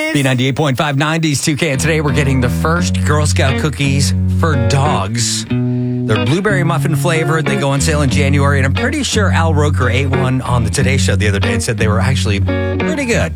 B98.5 90s 2K. And today we're getting the first Girl Scout cookies for dogs. They're blueberry muffin flavored. They go on sale in January. And I'm pretty sure Al Roker ate one on the Today Show the other day and said they were actually pretty good.